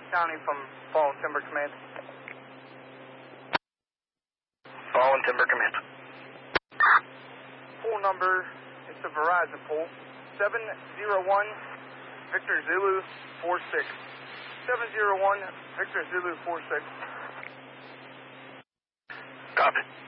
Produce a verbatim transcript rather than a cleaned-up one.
County from Fallen Timber Command. Fallen Timber Command. Pool number, it's the Verizon pool, seven zero one Victor Zulu four six. seven zero one Victor Zulu four six. Copy.